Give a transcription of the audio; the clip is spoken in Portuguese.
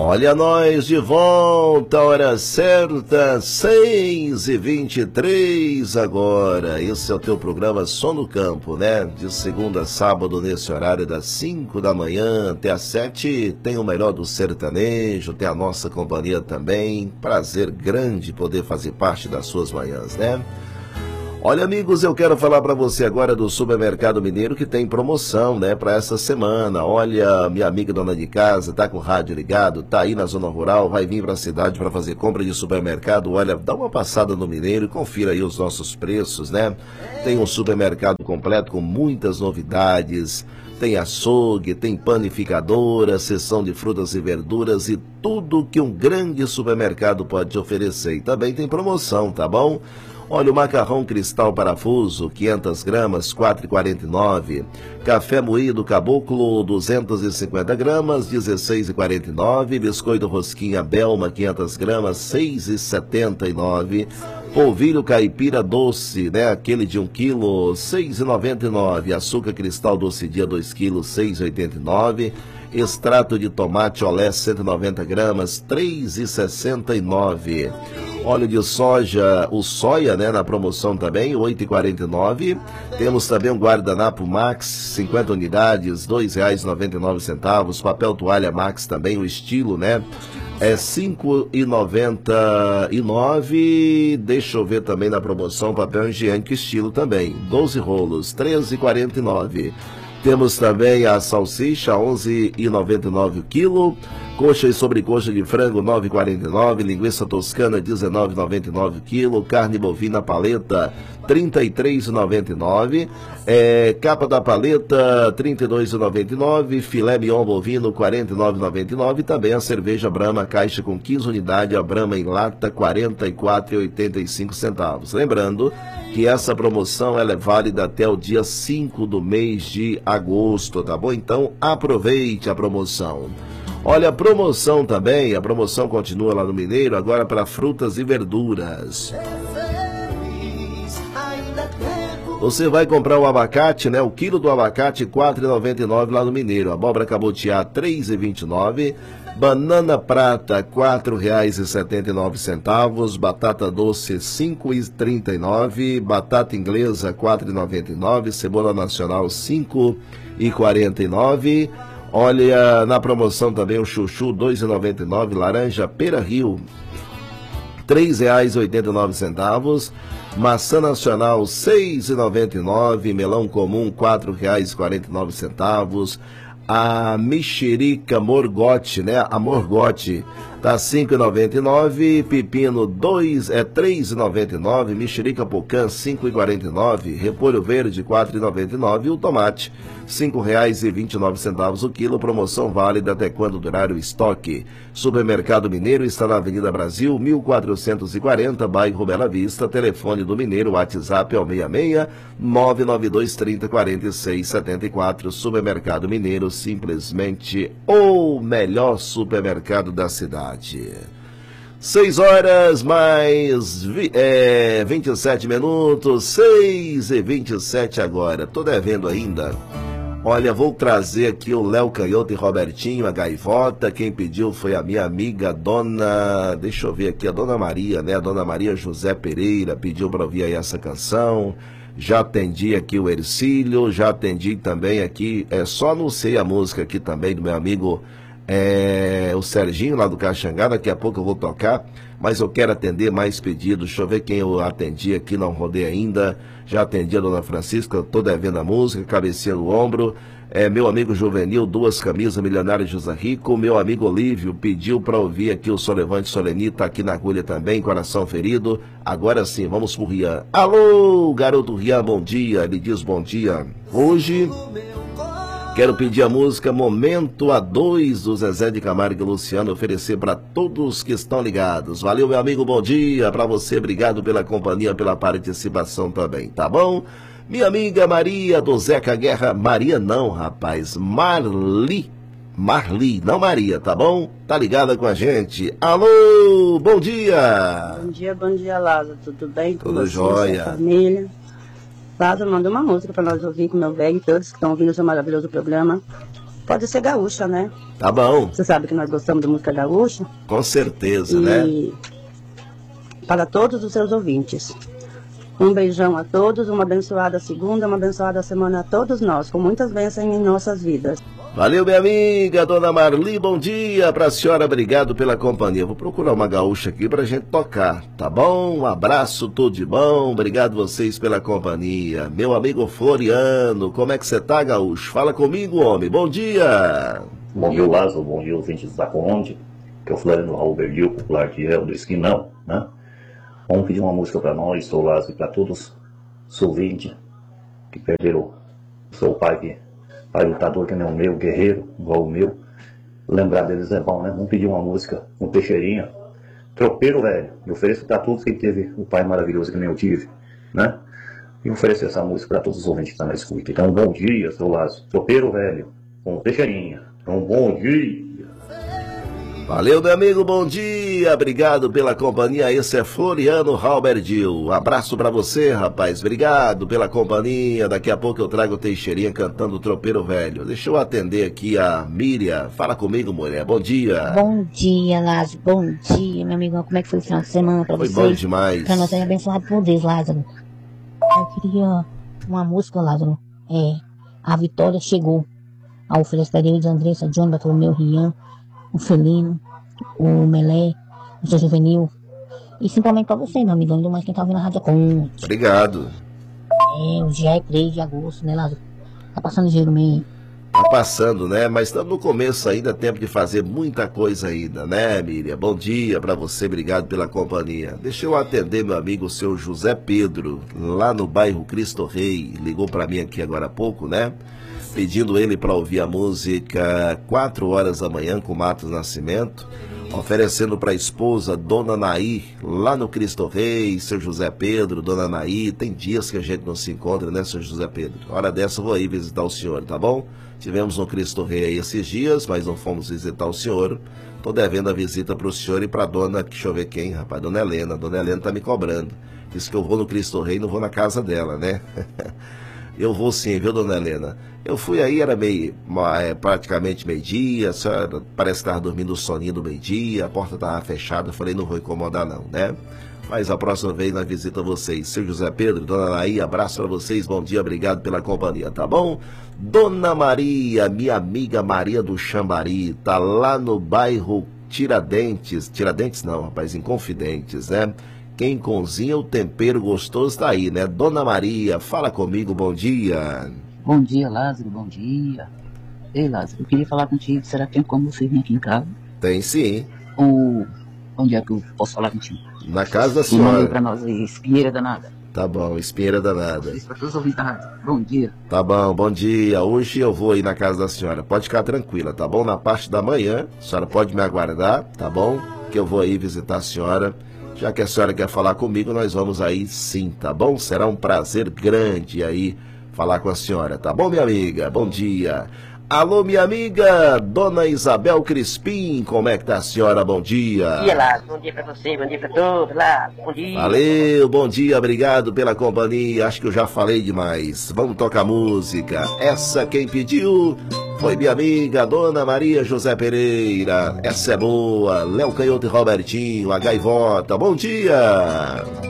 Olha nós de volta, hora certa, 6h23 agora. Esse é o teu programa Som no Campo, né? De segunda a sábado, nesse horário das 5 da manhã até as 7, tem o melhor do sertanejo, tem a nossa companhia também. Prazer grande poder fazer parte das suas manhãs, né? Olha, amigos, eu quero falar para você agora do Supermercado Mineiro, que tem promoção, né, para essa semana. Olha, minha amiga dona de casa, tá com o rádio ligado, tá aí na zona rural, vai vir para a cidade para fazer compra de supermercado. Olha, dá uma passada no Mineiro e confira aí os nossos preços, né? Tem um supermercado completo com muitas novidades. Tem açougue, tem panificadora, seção de frutas e verduras e tudo que um grande supermercado pode te oferecer. E também tem promoção, tá bom? Olha, o macarrão cristal parafuso, 500 gramas, R$ 4,49. Café moído caboclo, 250 gramas, R$ 16,49. Biscoito rosquinha Belma, 500 gramas, R$ 6,79. Polvilho caipira doce, né? Aquele de 1 quilo, R$ 6,99. Açúcar cristal doce dia 2 quilos, R$ 6,89. Extrato de tomate olé, 190 gramas, R$ 3,69. Óleo de soja, o soia, né, na promoção também, R$ 8,49. Temos também um guardanapo Max, 50 unidades, R$ 2,99. Papel toalha Max também, o estilo, né, é R$ 5,99. Deixa eu ver também na promoção, papel higiênico estilo também, 12 rolos, R$ 13,49. Temos também a salsicha, R$ 11,99 o quilo. Coxa e sobrecoxa de frango, R$ 9,49. Linguiça toscana, R$ 19,99 o quilo. Carne bovina paleta, R$ 33,99. Capa da paleta, R$ 32,99. Filé mignon bovino, R$ 49,99. Também a cerveja Brahma, caixa com 15 unidades. A Brahma em lata, R$ 44,85. Lembrando que essa promoção ela é válida até o dia 5 do mês de agosto, tá bom? Então aproveite a promoção. Olha, a promoção também, a promoção continua lá no Mineiro, agora para frutas e verduras. Você vai comprar o abacate, né? O quilo do abacate, R$ 4,99 lá no Mineiro. Abóbora cabotiá, R$ 3,29. Banana prata, R$ 4,79. Batata doce, R$ 5,39. Batata inglesa, R$ 4,99. Cebola nacional, R$ 5,49. Olha, na promoção também o chuchu, R$ 2,99. Laranja Pera Rio, R$ 3,89. Maçã nacional, R$ 6,99. Melão comum, R$ 4,49. A mexerica Morgote, né? A Morgote tá R$ 5,99. Pepino R$ 3,99. Mexerica Pocã, R$ 5,49. Repolho verde, R$ 4,99. E o tomate, R$ 5,29 o quilo. Promoção válida até quando durar o estoque. Supermercado Mineiro está na Avenida Brasil, 1440, bairro Bela Vista. Telefone do Mineiro, WhatsApp é o 66 992 30 46 74. Supermercado Mineiro, simplesmente o melhor supermercado da cidade. 6 horas mais 27 minutos, 6h27 agora. Tô devendo ainda. Olha, vou trazer aqui o Léo Canhoto e Robertinho, a gaivota. Quem pediu foi a minha amiga dona, deixa eu ver aqui, a dona Maria, né? A dona Maria José Pereira pediu para ouvir aí essa canção. Já atendi aqui o Ercílio, já atendi também aqui, só anunciei a música aqui também do meu amigo o Serginho lá do Caxangá. Daqui a pouco eu vou tocar, mas eu quero atender mais pedidos. Deixa eu ver quem eu atendi aqui, não rodei ainda. Já atendi a dona Francisca, tô devendo a música, cabecinha no ombro. Meu amigo Juvenil, 2 camisas, Milionário José Rico. Meu amigo Olívio pediu para ouvir aqui o Solevante Soleni, tá aqui na agulha também, coração ferido. Agora sim, vamos pro Rian. Alô, garoto Rian, bom dia. Ele diz bom dia. Hoje quero pedir a música Momento A2 do Zezé de Camargo e Luciano, oferecer para todos que estão ligados. Valeu, meu amigo, bom dia para você, obrigado pela companhia, pela participação também, tá bom? Minha amiga Maria do Zeca Guerra, Maria não, rapaz, Marli, não Maria, tá bom? Tá ligada com a gente. Alô, bom dia! Bom dia, Lázaro, tudo bem? Tudo jóia. Lázaro, manda uma música para nós ouvir com o meu bem, todos que estão ouvindo o seu maravilhoso programa. Pode ser gaúcha, né? Tá bom. Você sabe que nós gostamos de música gaúcha. Com certeza, né? E para todos os seus ouvintes. Um beijão a todos, uma abençoada segunda, uma abençoada semana a todos nós, com muitas bênçãos em nossas vidas. Valeu, minha amiga, dona Marli, bom dia pra senhora, obrigado pela companhia. Vou procurar uma gaúcha aqui pra gente tocar, tá bom? Um abraço, tudo de bom, obrigado vocês pela companhia. Meu amigo Floriano, como é que você tá, gaúcho? Fala comigo, homem, bom dia! Bom dia, Lázaro, bom dia, ouvintes da Conde, que é o Floriano Raul Berdil, popular de El do Esquinão, né? Vamos pedir uma música pra nós, sou Lázaro, e pra todos os ouvintes que perderam o seu pai lutador que nem o meu, guerreiro, igual o meu. Lembrar deles é bom, né? Vamos pedir uma música, um Teixeirinha, tropeiro velho. Eu ofereço para todos quem teve o pai maravilhoso que nem eu tive, né? E oferecer essa música para todos os ouvintes que estão na escuta. Então, bom dia, seu Lázaro. Tropeiro velho, com Teixeirinha. Então, bom dia. Valeu, meu amigo, bom dia, obrigado pela companhia, esse é Floriano Halberdil, abraço pra você, rapaz, obrigado pela companhia, daqui a pouco eu trago o Teixeirinha cantando o Tropeiro Velho. Deixa eu atender aqui a Miriam, fala comigo, mulher, bom dia. Bom dia, Lázaro, bom dia, meu amigão, como é que foi o final de semana pra vocês? Foi bom demais. Pra nós é abençoado por Deus, Lázaro. Eu queria uma música, Lázaro, A Vitória Chegou, ao ofereceria de Andressa, John Bartolomeu, Rian, o Felino, o Melé, o seu Juvenil, e simplesmente pra você, meu amigo, ainda mais quem tá ouvindo a Rádio Conte. Obrigado. O dia é 3 de agosto, né, Lázaro? Tá passando dinheiro mesmo. Tá passando, né? Mas estamos no começo ainda, tempo de fazer muita coisa ainda, né, Miriam? Bom dia pra você, obrigado pela companhia. Deixa eu atender meu amigo, o seu José Pedro, lá no bairro Cristo Rei, ligou pra mim aqui agora há pouco, né? Pedindo ele para ouvir a música 4 horas da manhã com Matos Nascimento, oferecendo para a esposa Dona Naí, lá no Cristo Rei, seu José Pedro, Dona Naí, tem dias que a gente não se encontra, né, seu José Pedro? Hora dessa eu vou aí visitar o senhor, tá bom? Tivemos no Cristo Rei aí esses dias, mas não fomos visitar o senhor. Tô devendo a visita para o senhor e para dona, deixa eu ver quem, rapaz, Dona Helena. Dona Helena tá me cobrando. Diz que eu vou no Cristo Rei e não vou na casa dela, né? Eu vou sim, viu, Dona Helena? Eu fui aí, era praticamente meio-dia, a senhora parece que estava dormindo o soninho do meio-dia, a porta estava fechada, eu falei, não vou incomodar não, né? Mas a próxima vez nós visita vocês. Seu José Pedro, Dona Naí, abraço para vocês, bom dia, obrigado pela companhia, tá bom? Dona Maria, minha amiga Maria do Xambari, tá lá no bairro Tiradentes não, rapaz, Inconfidentes, né? Quem cozinha o tempero gostoso tá aí, né? Dona Maria, fala comigo, bom dia. Bom dia, Lázaro, bom dia. Ei, Lázaro, eu queria falar contigo, será que tem como você vir aqui em casa? Tem sim. Onde é que eu posso falar contigo? Na casa da E manda senhora. pra nós aí, espinheira danada. Tá bom, espinheira danada. Isso pra todos ouvir da rádio. Bom dia. Tá bom dia. Hoje eu vou aí na casa da senhora. Pode ficar tranquila, tá bom? Na parte da manhã, a senhora pode me aguardar, tá bom? Que eu vou aí visitar a senhora. Já que a senhora quer falar comigo, nós vamos aí sim, tá bom? Será um prazer grande aí falar com a senhora, tá bom, minha amiga? Bom dia. Alô, minha amiga, Dona Isabel Crispim, como é que tá a senhora? Bom dia. Bom dia, Lázaro. Bom dia pra você, bom dia pra todos, Lázaro. Bom dia. Valeu, bom dia, obrigado pela companhia. Acho que eu já falei demais. Vamos tocar música. Essa quem pediu foi minha amiga, Dona Maria José Pereira. Essa é boa. Léo Canhoto e Robertinho, a Gaivota. Bom dia.